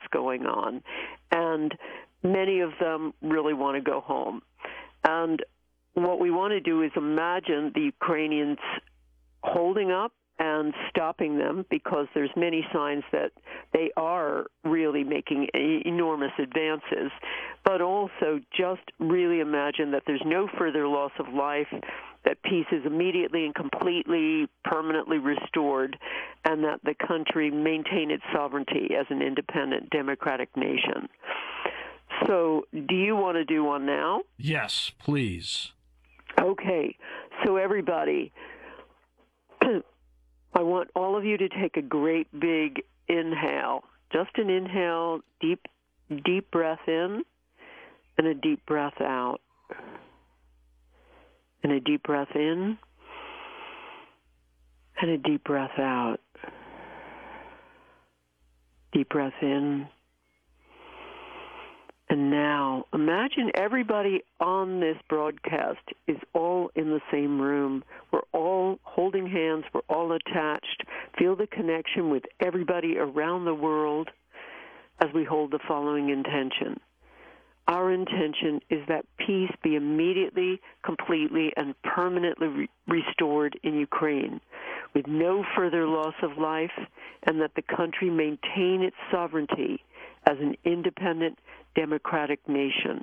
going on. And many of them really want to go home. And what we want to do is imagine the Ukrainians holding up and stopping them, because there's many signs that they are really making enormous advances, but also just really imagine that there's no further loss of life, that peace is immediately and completely, permanently restored, and that the country maintain its sovereignty as an independent democratic nation. So do you want to do one now? Yes, please. Okay. So everybody, I want all of you to take a great big inhale. Just an inhale, deep breath in, and a deep breath out. And a deep breath in, and a deep breath out. Deep breath in. And now, imagine everybody on this broadcast is all in the same room. We're all holding hands. We're all attached. Feel the connection with everybody around the world as we hold the following intention. Our intention is that peace be immediately, completely, and permanently restored in Ukraine, with no further loss of life, and that the country maintain its sovereignty as an independent, democratic nation.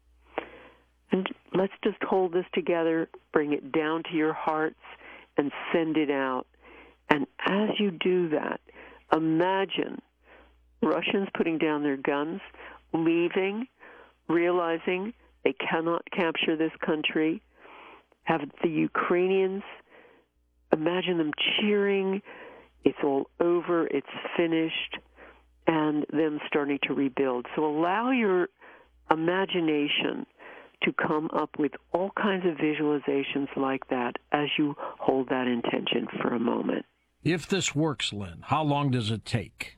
And let's just hold this together, bring it down to your hearts, and send it out. And as you do that, imagine Russians putting down their guns, leaving, realizing they cannot capture this country, have the Ukrainians, imagine them cheering, it's all over, it's finished, and them starting to rebuild. So allow your imagination to come up with all kinds of visualizations like that as you hold that intention for a moment. If this works, Lynn, how long does it take?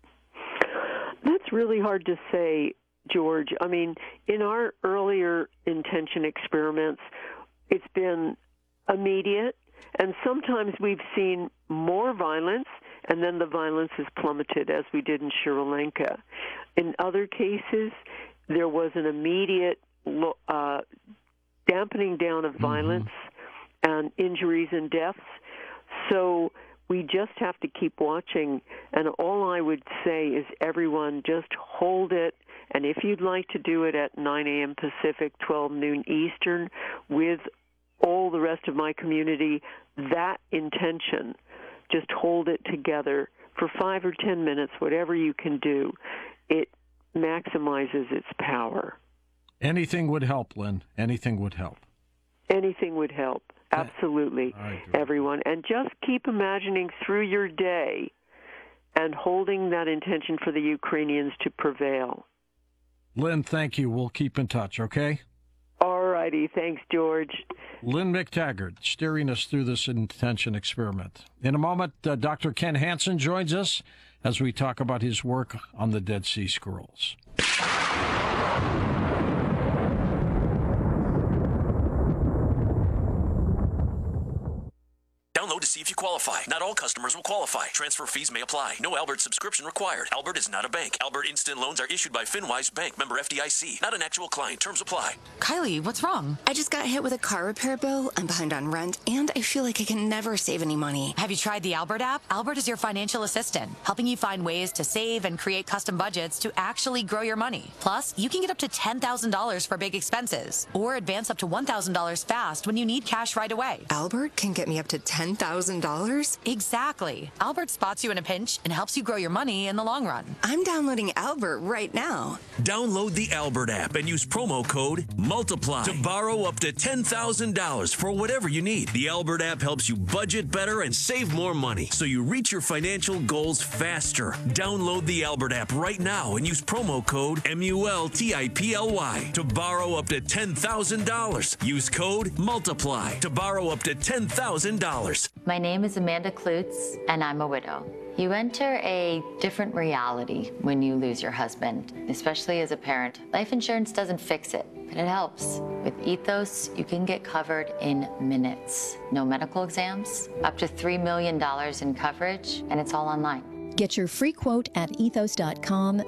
That's really hard to say, George. I mean, in our earlier intention experiments, it's been immediate, and sometimes we've seen more violence, and then the violence has plummeted, as we did in Sri Lanka. In other cases, there was an immediate dampening down of violence and injuries and deaths. So we just have to keep watching, and all I would say is everyone just hold it, and if you'd like to do it at 9 a.m. Pacific, 12 noon Eastern, with all the rest of my community, that intention, just hold it together for 5 or 10 minutes, whatever you can do. It maximizes its power. Anything would help, Lynn. Anything would help. Anything would help. Absolutely, everyone. And just keep imagining through your day and holding that intention for the Ukrainians to prevail. Lynn, thank you. We'll keep in touch, okay? All righty. Thanks, George. Lynn McTaggart steering us through this intention experiment. In a moment, Dr. Ken Hansen joins us as we talk about his work on the Dead Sea Scrolls. Download to see if you qualify. Not all customers will qualify. Transfer fees may apply. No Albert subscription required. Albert is not a bank. Albert Instant Loans are issued by FinWise Bank, member FDIC. Not an actual client. Terms apply. Kylie, what's wrong? I just got hit with a car repair bill. I'm behind on rent, and I feel like I can never save any money. Have you tried the Albert app? Albert is your financial assistant, helping you find ways to save and create custom budgets to actually grow your money. Plus, you can get up to $10,000 for big expenses, or advance up to $1,000 fast when you need cash right away. Albert can get me up to $10,000? Exactly. Albert spots you in a pinch and helps you grow your money in the long run. I'm downloading Albert right now. Download the Albert app and use promo code MULTIPLY to borrow up to $10,000 for whatever you need. The Albert app helps you budget better and save more money so you reach your financial goals faster. Download the Albert app right now and use promo code MULTIPLY to borrow up to $10,000. Use code MULTIPLY to borrow up to $10,000. My name is Amanda Klutz, and I'm a widow. You enter a different reality when you lose your husband, especially as a parent. Life insurance doesn't fix it, but it helps. With Ethos, you can get covered in minutes. No medical exams, up to $3 million in coverage, and it's all online. Get your free quote at ethos.com